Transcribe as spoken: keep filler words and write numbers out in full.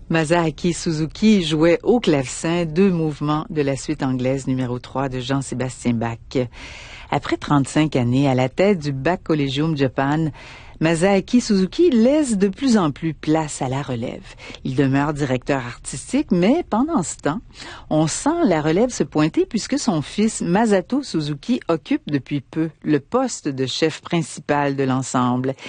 Masaaki Suzuki jouait au clavecin deux mouvements de la suite anglaise numéro trois de Jean-Sébastien Bach. Après trente-cinq années à la tête du Bach Collegium Japan, Masaaki Suzuki laisse de plus en plus place à la relève. Il demeure directeur artistique, mais pendant ce temps, on sent la relève se pointer puisque son fils Masato Suzuki occupe depuis peu le poste de chef principal de l'ensemble.